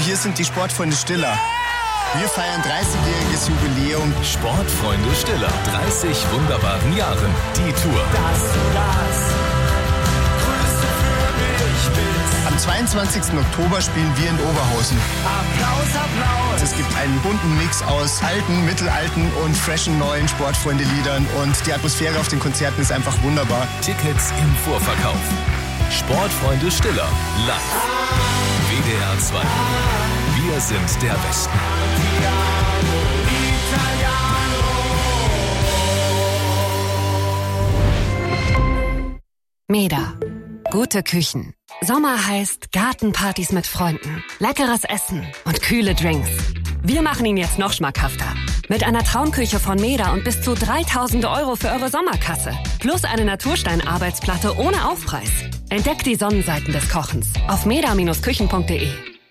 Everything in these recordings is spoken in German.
hier sind die Sportfreunde Stiller. Wir feiern 30-jähriges Jubiläum. Sportfreunde Stiller, 30 wunderbaren Jahren. Die Tour. Dass du das Größte für mich bist. Am 22. Oktober spielen wir in Oberhausen. Applaus, Applaus. Es gibt einen bunten Mix aus alten, mittelalten und freshen neuen Sportfreunde-Liedern. Und die Atmosphäre auf den Konzerten ist einfach wunderbar. Tickets im Vorverkauf. Sportfreunde Stiller, live. WDR 2. Wir sind der Westen. Meda. Gute Küchen. Sommer heißt Gartenpartys mit Freunden, leckeres Essen und kühle Drinks. Wir machen ihn jetzt noch schmackhafter. Mit einer Traumküche von Meda und bis zu 3.000 € für eure Sommerkasse. Plus eine Naturstein-Arbeitsplatte ohne Aufpreis. Entdeckt die Sonnenseiten des Kochens auf meda-küchen.de.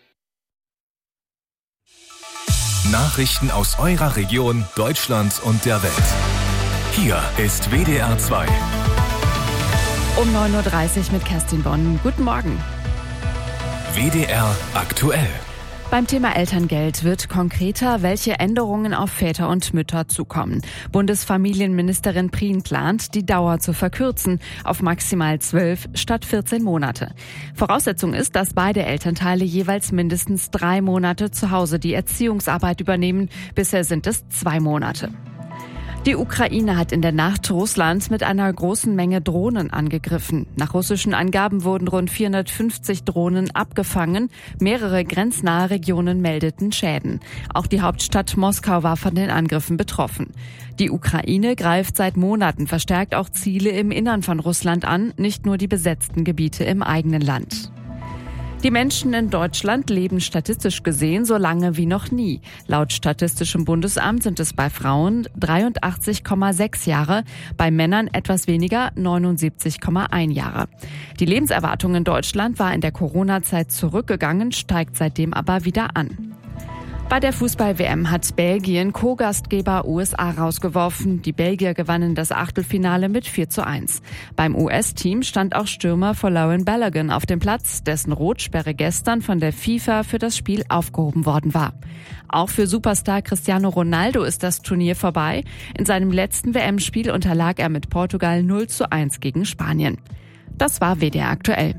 Nachrichten aus eurer Region, Deutschland und der Welt. Hier ist WDR 2. Um 9.30 Uhr mit Kerstin Bonn. Guten Morgen. WDR aktuell. Beim Thema Elterngeld wird konkreter, welche Änderungen auf Väter und Mütter zukommen. Bundesfamilienministerin Prien plant, die Dauer zu verkürzen auf maximal 12 statt 14 Monate. Voraussetzung ist, dass beide Elternteile jeweils mindestens 3 Monate zu Hause die Erziehungsarbeit übernehmen. Bisher sind es 2 Monate. Die Ukraine hat in der Nacht Russland mit einer großen Menge Drohnen angegriffen. Nach russischen Angaben wurden rund 450 Drohnen abgefangen. Mehrere grenznahe Regionen meldeten Schäden. Auch die Hauptstadt Moskau war von den Angriffen betroffen. Die Ukraine greift seit Monaten verstärkt auch Ziele im Innern von Russland an, nicht nur die besetzten Gebiete im eigenen Land. Die Menschen in Deutschland leben statistisch gesehen so lange wie noch nie. Laut Statistischem Bundesamt sind es bei Frauen 83,6 Jahre, bei Männern etwas weniger 79,1 Jahre. Die Lebenserwartung in Deutschland war in der Corona-Zeit zurückgegangen, steigt seitdem aber wieder an. Bei der Fußball-WM hat Belgien Co-Gastgeber USA rausgeworfen. Die Belgier gewannen das Achtelfinale mit 4:1. Beim US-Team stand auch Stürmer Folarin Balogun auf dem Platz, dessen Rotsperre gestern von der FIFA für das Spiel aufgehoben worden war. Auch für Superstar Cristiano Ronaldo ist das Turnier vorbei. In seinem letzten WM-Spiel unterlag er mit Portugal 0:1 gegen Spanien. Das war WDR aktuell.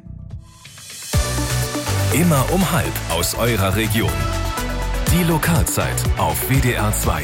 Immer um 12 aus eurer Region. Die Lokalzeit auf WDR 2.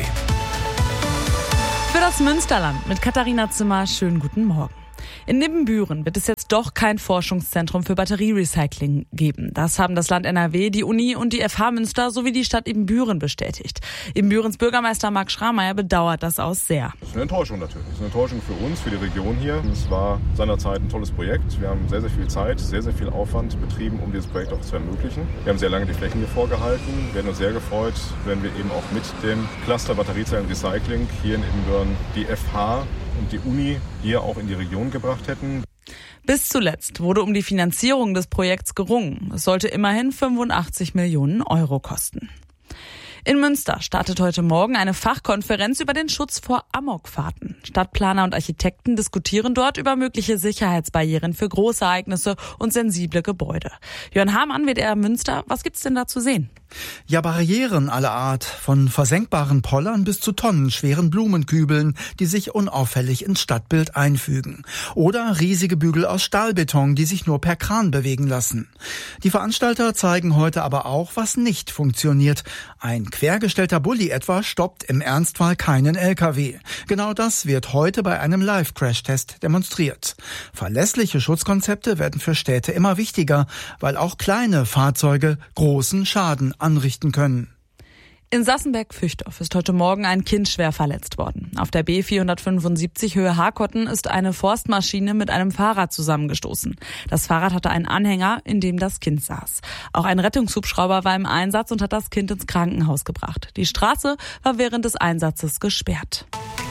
Für das Münsterland mit Katharina Zimmer, schönen guten Morgen. In Nibbenbüren wird es jetzt doch kein Forschungszentrum für Batterierecycling geben. Das haben das Land NRW, die Uni und die FH Münster sowie die Stadt Ibbenbüren bestätigt. Ibbenbürens Bürgermeister Marc Schrammeier bedauert das aus sehr. Das ist eine Enttäuschung natürlich. Das ist eine Enttäuschung für uns, für die Region hier. Es war seinerzeit ein tolles Projekt. Wir haben sehr, sehr viel Zeit, sehr, sehr viel Aufwand betrieben, um dieses Projekt auch zu ermöglichen. Wir haben sehr lange die Flächen hier vorgehalten. Wir hätten uns sehr gefreut, wenn wir eben auch mit dem Cluster Batteriezellen Recycling hier in Ibbenbüren die FH und die Uni hier auch in die Region gebracht hätten. Bis zuletzt wurde um die Finanzierung des Projekts gerungen. Es sollte immerhin 85 Millionen € kosten. In Münster startet heute Morgen eine Fachkonferenz über den Schutz vor Amokfahrten. Stadtplaner und Architekten diskutieren dort über mögliche Sicherheitsbarrieren für Großereignisse und sensible Gebäude. Jörn Hamann, WDR Münster, was gibt's denn da zu sehen? Ja, Barrieren aller Art, von versenkbaren Pollern bis zu tonnenschweren Blumenkübeln, die sich unauffällig ins Stadtbild einfügen. Oder riesige Bügel aus Stahlbeton, die sich nur per Kran bewegen lassen. Die Veranstalter zeigen heute aber auch, was nicht funktioniert. Ein quergestellter Bulli etwa stoppt im Ernstfall keinen LKW. Genau das wird heute bei einem Live-Crash-Test demonstriert. Verlässliche Schutzkonzepte werden für Städte immer wichtiger, weil auch kleine Fahrzeuge großen Schaden anrichten können. In Sassenberg-Füchthof ist heute Morgen ein Kind schwer verletzt worden. Auf der B475 Höhe Hakotten ist eine Forstmaschine mit einem Fahrrad zusammengestoßen. Das Fahrrad hatte einen Anhänger, in dem das Kind saß. Auch ein Rettungshubschrauber war im Einsatz und hat das Kind ins Krankenhaus gebracht. Die Straße war während des Einsatzes gesperrt.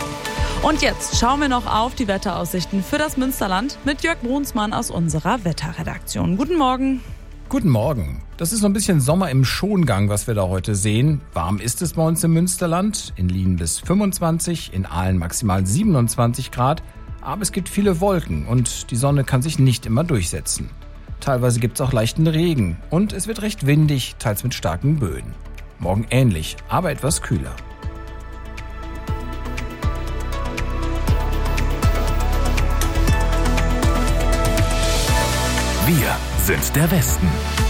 Und jetzt schauen wir noch auf die Wetteraussichten für das Münsterland mit Jörg Brunsmann aus unserer Wetterredaktion. Guten Morgen. Guten Morgen. Das ist so ein bisschen Sommer im Schongang, was wir da heute sehen. Warm ist es bei uns im Münsterland. In Lien bis 25, in Aalen maximal 27 Grad. Aber es gibt viele Wolken und die Sonne kann sich nicht immer durchsetzen. Teilweise gibt es auch leichten Regen und es wird recht windig, teils mit starken Böen. Morgen ähnlich, aber etwas kühler. Wir sind der Westen.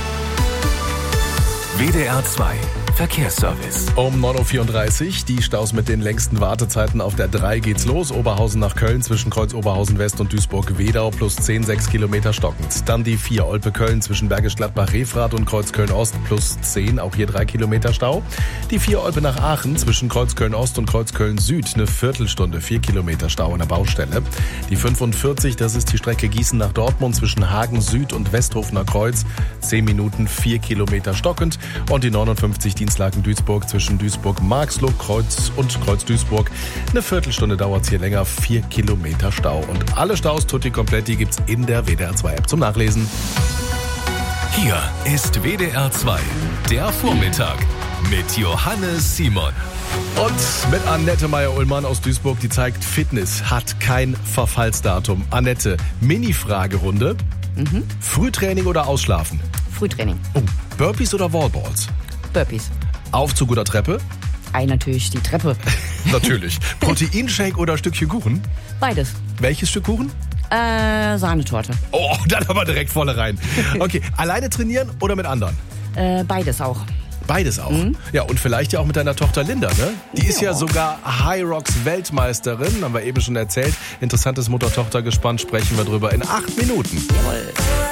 WDR 2 Verkehrsservice. Um 9.34 Uhr, die Staus mit den längsten Wartezeiten auf der 3 geht's los. Oberhausen nach Köln zwischen Kreuz Oberhausen West und Duisburg-Wedau plus 10, 6 Kilometer stockend. Dann die 4 Olpe-Köln zwischen Bergisch Gladbach-Refrath und Kreuz Köln-Ost plus 10, auch hier 3 Kilometer Stau. Die 4 Olpe nach Aachen zwischen Kreuz Köln-Ost und Kreuz Köln-Süd eine Viertelstunde, 4 Kilometer Stau an der Baustelle. Die 45, das ist die Strecke Gießen nach Dortmund zwischen Hagen Süd und Westhofener Kreuz, 10 Minuten, 4 Kilometer stockend. Und die 59 Dienstlaken Duisburg zwischen Duisburg-Marxloh, Kreuz und Kreuz-Duisburg. Eine Viertelstunde dauert es hier länger, 4 Kilometer Stau. Und alle Staus tutti kompletti gibt's in der WDR 2 App zum Nachlesen. Hier ist WDR 2, der Vormittag mit Johannes Simon. Und mit Annette Meyer-Ullmann aus Duisburg, die zeigt, Fitness hat kein Verfallsdatum. Annette, Mini-Fragerunde. Frühtraining oder Ausschlafen? Frühtraining. Oh, Burpees oder Wallballs? Burpees. Aufzug oder Treppe? Natürlich die Treppe. Natürlich. Proteinshake oder Stückchen Kuchen? Beides. Welches Stück Kuchen? Sahnetorte. Oh, dann aber direkt volle rein. Okay, alleine trainieren oder mit anderen? Beides auch. Beides auch. Ja, und vielleicht ja auch mit deiner Tochter Linda, ne? Die ist ja sogar High Rocks Weltmeisterin, haben wir eben schon erzählt. Interessantes Mutter-Tochter-Gespann, sprechen wir drüber in 8 Minuten. Jawohl.